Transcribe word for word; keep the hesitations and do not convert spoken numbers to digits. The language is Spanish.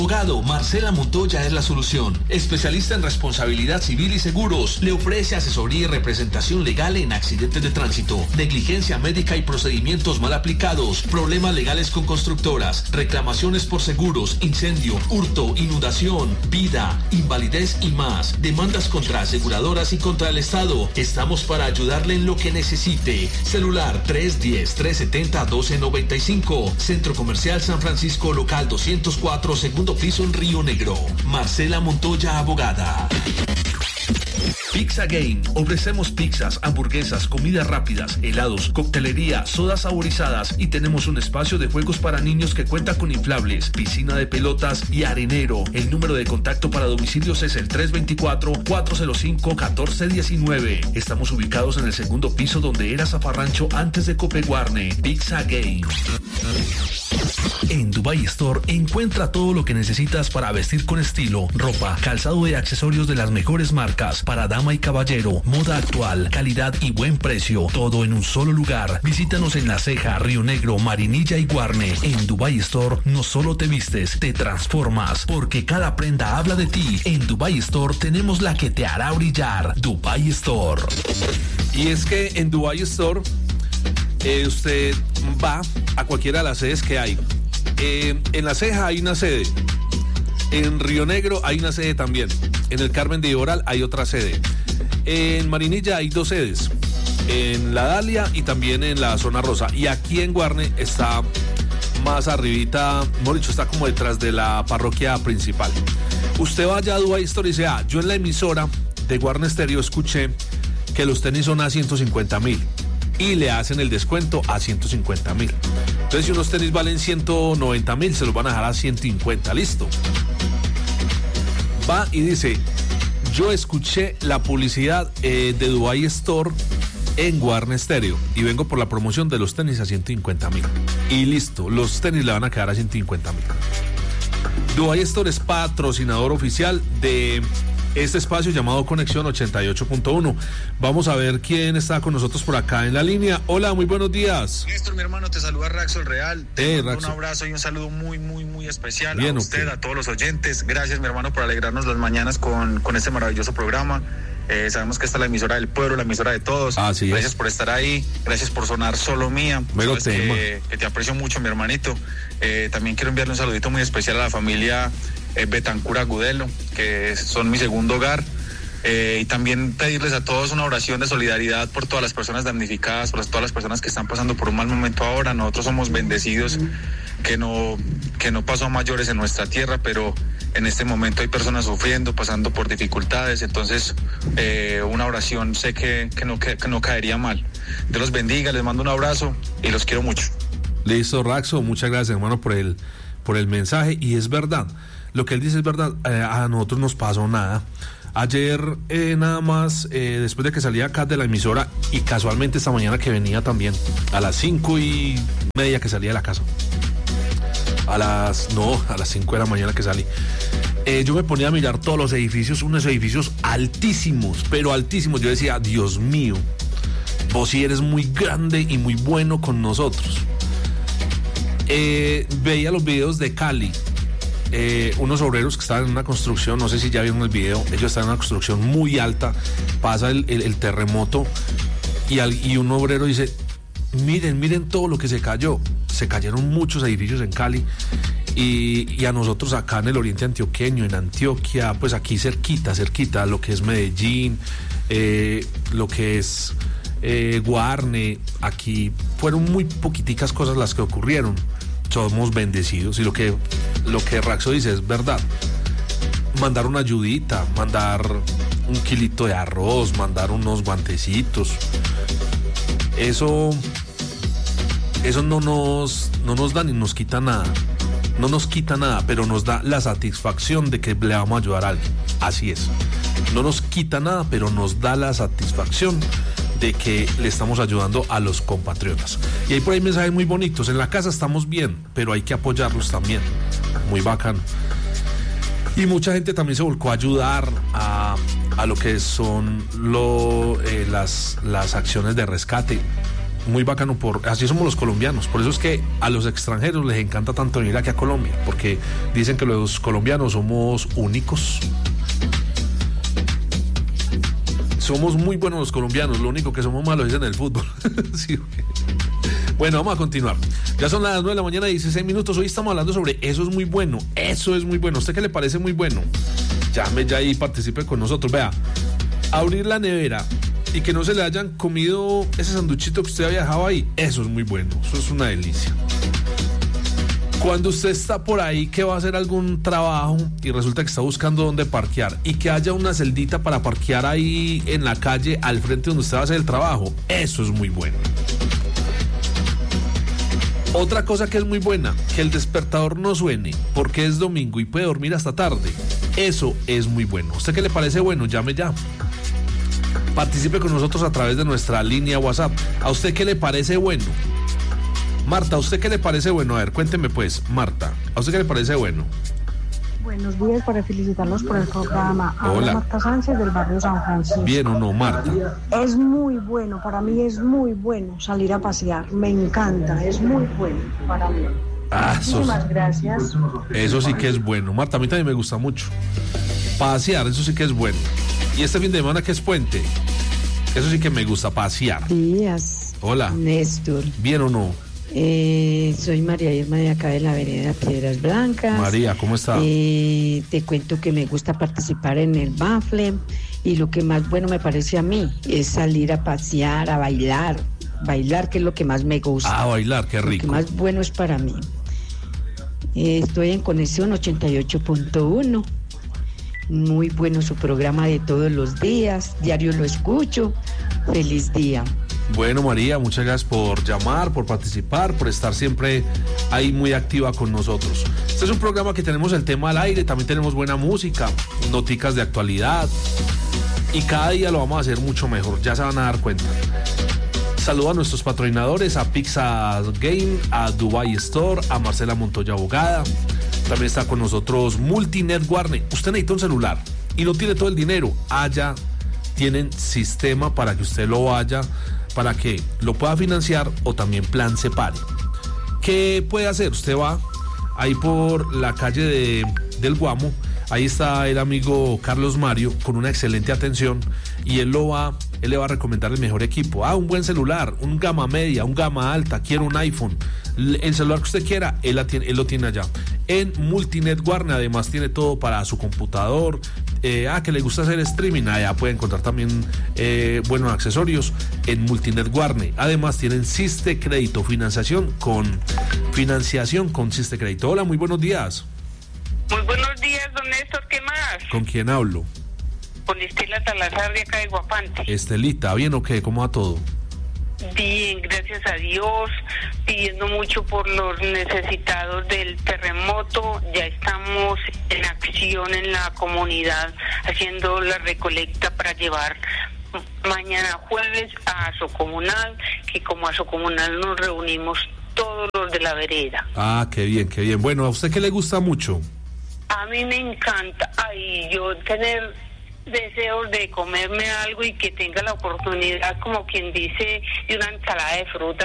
Abogado Marcela Montoya es la solución. Especialista en responsabilidad civil y seguros. Le ofrece asesoría y representación legal en accidentes de tránsito, negligencia médica y procedimientos mal aplicados, problemas legales con constructoras, reclamaciones por seguros, incendio, hurto, inundación, vida, invalidez y más. Demandas contra aseguradoras y contra el Estado. Estamos para ayudarle en lo que necesite. Celular tres uno cero, tres siete cero, uno dos nueve cinco. Centro Comercial San Francisco, local doscientos cuatro, segundo piso en Río Negro. Marcela Montoya, abogada. Pizza Game. Ofrecemos pizzas, hamburguesas, comidas rápidas, helados, coctelería, sodas saborizadas y tenemos un espacio de juegos para niños que cuenta con inflables, piscina de pelotas y arenero. El número de contacto para domicilios es el tres dos cuatro, cuatro cero cinco, uno cuatro uno nueve. Estamos ubicados en el segundo piso donde era Zafarrancho antes de Copeguarne. Pizza Game. En Dubai Store encuentra todo lo que necesitas para vestir con estilo, ropa, calzado y accesorios de las mejores marcas para dama y caballero, moda actual, calidad y buen precio, todo en un solo lugar. Visítanos en La Ceja, Río Negro, Marinilla y Guarne. En Dubai Store no solo te vistes, te transformas, porque cada prenda habla de ti. En Dubai Store tenemos la que te hará brillar. Dubai Store. Y es que en Dubai Store Eh, usted va a cualquiera de las sedes que hay. Eh, en La Ceja hay una sede. En Río Negro hay una sede también. En el Carmen de Iboral hay otra sede. En Marinilla hay dos sedes. En La Dalia y también en la Zona Rosa. Y aquí en Guarne está más arribita, mejor dicho, está como detrás de la parroquia principal. Usted vaya a Dubai Store y dice, ah, yo en la emisora de Guarne Stereo escuché que los tenis son a ciento cincuenta mil. Y le hacen el descuento a ciento cincuenta mil. Entonces, si unos tenis valen ciento noventa mil, se los van a dejar a ciento cincuenta, listo. Va y dice, yo escuché la publicidad eh, de Dubai Store en Guarne Stereo y vengo por la promoción de los tenis a ciento cincuenta mil. Y listo, los tenis le van a quedar a ciento cincuenta mil. Dubai Store es patrocinador oficial de este espacio llamado Conexión ochenta y ocho punto uno. Vamos a ver quién está con nosotros por acá en la línea. Hola, muy buenos días. Néstor, mi hermano, te saluda Raxo el Real. Te eh, mando un abrazo y un saludo muy, muy, muy especial. Bien, a usted, okay. A todos los oyentes. Gracias, mi hermano, por alegrarnos las mañanas con, con este maravilloso programa. Eh, sabemos que esta es la emisora del pueblo, la emisora de todos. Así es. Gracias por estar ahí, gracias por sonar solo mía. Mero Sabes que, que te aprecio mucho, mi hermanito. Eh, también quiero enviarle un saludito muy especial a la familia eh, Betancur Agudelo, que son mi segundo hogar. Eh, y también pedirles a todos una oración de solidaridad por todas las personas damnificadas, por todas las personas que están pasando por un mal momento ahora. Nosotros somos bendecidos que no, que no pasó a mayores en nuestra tierra, pero en este momento hay personas sufriendo, pasando por dificultades. Entonces eh, una oración sé que, que, no, que, que no caería mal. Dios los bendiga, les mando un abrazo y los quiero mucho. Listo, Raxo, muchas gracias, hermano, por el, por el mensaje. Y es verdad, lo que él dice es verdad. Eh, a nosotros nos pasó nada. Ayer eh, nada más, eh, después de que salía acá de la emisora, y casualmente esta mañana que venía también, a las cinco y media que salía de la casa, a las, no, a las cinco de la mañana que salí, eh, yo me ponía a mirar todos los edificios, unos edificios altísimos, pero altísimos. Yo decía, Dios mío, vos sí eres muy grande y muy bueno con nosotros. Eh, veía los videos de Cali. Eh, unos obreros que estaban en una construcción, no sé si ya vieron el video, ellos están en una construcción muy alta, pasa el, el, el terremoto y, al, y un obrero dice, miren, miren todo lo que se cayó. Se cayeron muchos edificios en Cali y, y a nosotros acá en el oriente antioqueño, en Antioquia, pues aquí cerquita, cerquita, lo que es Medellín, eh, lo que es eh, Guarne, aquí fueron muy poquiticas cosas las que ocurrieron. Somos bendecidos y lo que, lo que Raxo dice es verdad. Mandar una ayudita, mandar un kilito de arroz, mandar unos guantecitos, eso eso no nos, no nos da ni nos quita nada. No nos quita nada, pero nos da la satisfacción de que le vamos a ayudar a alguien. Así es. No nos quita nada, pero nos da la satisfacción de que le estamos ayudando a los compatriotas. Y hay por ahí mensajes muy bonitos. En la casa estamos bien, pero hay que apoyarlos también. Muy bacano. Y mucha gente también se volcó a ayudar a, a lo que son lo, eh, las, las acciones de rescate. muy bacano, por así somos los colombianos. Por eso es que a los extranjeros les encanta tanto venir aquí a Colombia, porque dicen que los colombianos somos únicos. Somos muy buenos los colombianos, lo único que somos malos es en el fútbol. Sí. Bueno, vamos a continuar. Ya son las nueve de la mañana, dieciséis minutos. Hoy estamos hablando sobre eso es muy bueno. Eso es muy bueno. ¿A usted qué le parece muy bueno? Llame ya y participe con nosotros. Vea, abrir la nevera y que no se le hayan comido ese sanduchito que usted había dejado ahí. Eso es muy bueno. Eso es una delicia. Cuando usted está por ahí que va a hacer algún trabajo y resulta que está buscando dónde parquear y que haya una celdita para parquear ahí en la calle al frente donde usted va a hacer el trabajo, eso es muy bueno. Otra cosa que es muy buena, que el despertador no suene porque es domingo y puede dormir hasta tarde. Eso es muy bueno. ¿A usted qué le parece bueno? Llame ya. Participe con nosotros a través de nuestra línea WhatsApp. ¿A usted qué le parece bueno? Marta, ¿a usted qué le parece bueno? A ver, cuénteme pues, Marta, ¿a usted qué le parece bueno? Buenos días, para felicitarlos por el programa. Hola. Habla Marta Sánchez del barrio San Francisco. ¿Bien o no, Marta? Es muy bueno, para mí es muy bueno salir a pasear. Me encanta, es muy bueno para mí. Ah, Muchísimas eso, gracias. Eso sí que es bueno. Marta, a mí también me gusta mucho. Pasear, eso sí que es bueno. Y este fin de semana que es puente, eso sí que me gusta, pasear. Días. Hola. Néstor. ¿Bien o no? Eh, soy María Irma de acá de la vereda Piedras Blancas. María, ¿cómo está? Eh, te cuento que me gusta participar en el bafle y lo que más bueno me parece a mí es salir a pasear, a bailar, bailar que es lo que más me gusta. Ah, bailar, qué rico. Lo que más bueno es para mí. Eh, estoy en Conexión ochenta y ocho punto uno. Muy bueno su programa de todos los días, diario lo escucho. Feliz día. Bueno, María, muchas gracias por llamar, por participar, por estar siempre ahí muy activa con nosotros. Este es un programa que tenemos el tema al aire, también tenemos buena música, noticas de actualidad y cada día lo vamos a hacer mucho mejor, ya se van a dar cuenta. Saludo a nuestros patrocinadores, a Pizza Game, a Dubai Store, a Marcela Montoya Abogada. También está con nosotros Multinet Warner. Usted necesita un celular y no tiene todo el dinero, allá tienen sistema para que usted lo vaya, para que lo pueda financiar o también plan separe. ¿Qué puede hacer? Usted va ahí por la calle de, del Guamo, ahí está el amigo Carlos Mario con una excelente atención y él lo va, él le va a recomendar el mejor equipo. Ah, un buen celular, un gama media, un gama alta, quiero un iPhone, el celular que usted quiera, él, la tiene, él lo tiene allá. En Multinet Warner además tiene todo para su computador. Eh, ah, que le gusta hacer streaming, allá puede encontrar también eh, buenos accesorios en Multinet Warner. Además tienen Siste Crédito, financiación con financiación con Siste Crédito. Hola, muy buenos días. Muy buenos días, don Néstor, ¿qué más? ¿Con quién hablo? Con Estela Salazar de acá de Guapante. Estelita, ¿bien o qué? ¿Cómo va todo? Bien, gracias a Dios, pidiendo mucho por los necesitados del terremoto. Ya estamos en acción en la comunidad haciendo la recolecta para llevar mañana jueves a Asocomunal, que como Asocomunal nos reunimos todos los de la vereda. Ah, qué bien, qué bien. Bueno, ¿a usted qué le gusta mucho? A mí me encanta, ay, yo tener deseos de comerme algo y que tenga la oportunidad, como quien dice, de una ensalada de frutas